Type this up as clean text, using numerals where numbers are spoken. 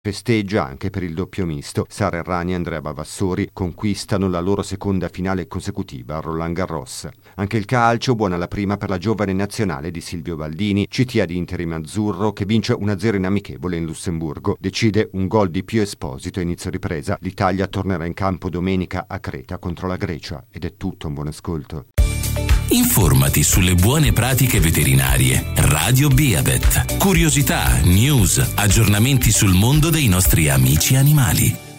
Festeggia anche per il doppio misto. Sara Errani e Andrea Bavassori conquistano la loro seconda finale consecutiva a Roland Garros. Anche il calcio, buona la prima per la giovane nazionale di Silvio Baldini, CT ad interim azzurro che vince 1-0 in amichevole in Lussemburgo. Decide un gol di Pio Esposito a inizio ripresa. L'Italia tornerà in campo domenica a Creta contro la Grecia. Ed è tutto, un buon ascolto. Informati sulle buone pratiche veterinarie. Radio Beavet. Curiosità, news, aggiornamenti sul mondo dei nostri amici animali.